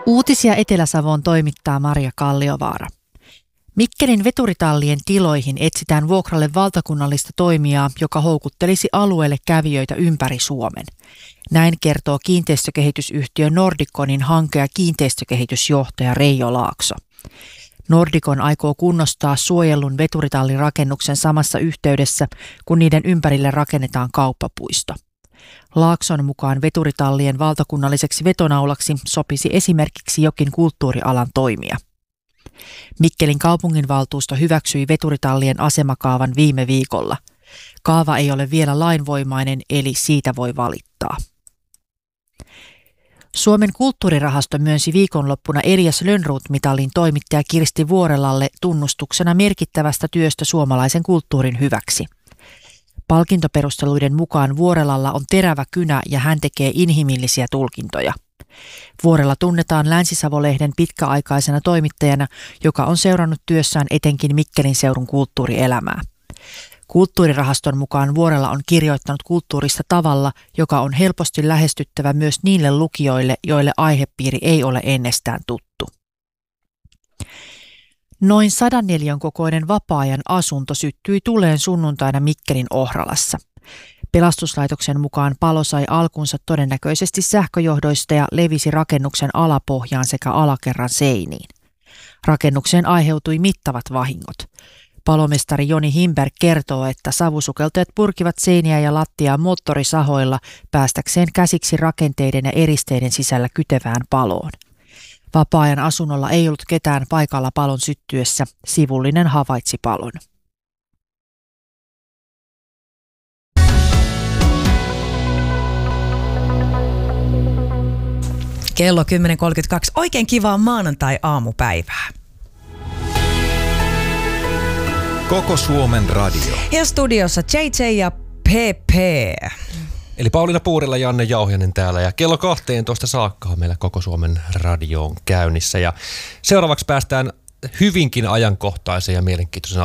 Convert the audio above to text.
Uutisia Etelä-Savoon toimittaa Maria Kalliovaara. Mikkelin veturitallien tiloihin etsitään vuokralle valtakunnallista toimijaa, joka houkuttelisi alueelle kävijöitä ympäri Suomen. Näin kertoo kiinteistökehitysyhtiö Nordiconin hanke- ja kiinteistökehitysjohtaja Reijo Laakso. Nordicon aikoo kunnostaa suojellun veturitallirakennuksen samassa yhteydessä, kun niiden ympärille rakennetaan kauppapuisto. Laakson mukaan veturitallien valtakunnalliseksi vetonaulaksi sopisi esimerkiksi jokin kulttuurialan toimija. Mikkelin kaupunginvaltuusto hyväksyi veturitallien asemakaavan viime viikolla. Kaava ei ole vielä lainvoimainen, eli siitä voi valittaa. Suomen kulttuurirahasto myönsi viikonloppuna Elias Lönnroth-mitalin toimittaja Kirsti Vuorelalle tunnustuksena merkittävästä työstä suomalaisen kulttuurin hyväksi. Palkintoperusteluiden mukaan Vuorelalla on terävä kynä ja hän tekee inhimillisiä tulkintoja. Vuorela tunnetaan Länsi-Savo-lehden pitkäaikaisena toimittajana, joka on seurannut työssään etenkin Mikkelin seudun kulttuurielämää. Kulttuurirahaston mukaan Vuorela on kirjoittanut kulttuurista tavalla, joka on helposti lähestyttävä myös niille lukijoille, joille aihepiiri ei ole ennestään tuttu. Noin 100 neliön kokoinen vapaa-ajan asunto syttyi tuleen sunnuntaina Mikkelin Ohralassa. Pelastuslaitoksen mukaan palo sai alkunsa todennäköisesti sähköjohdoista ja levisi rakennuksen alapohjaan sekä alakerran seiniin. Rakennukseen aiheutui mittavat vahingot. Palomestari Joni Himberg kertoo, että savusukeltajat purkivat seiniä ja lattiaa moottorisahoilla päästäkseen käsiksi rakenteiden ja eristeiden sisällä kytevään paloon. Vapaa-ajan asunnolla ei ollut ketään paikalla palon syttyessä, sivullinen havaitsi palon. Kello 10.32. Oikein kivaa maanantai-aamupäivää. Koko Suomen radio. Ja studiossa JJ ja PP. Eli Pauliina Puurila, Janne Jauhianen täällä ja kello 12 saakka on meillä Koko Suomen radio on käynnissä. Ja seuraavaksi päästään hyvinkin ajankohtaiseen ja mielenkiintoisen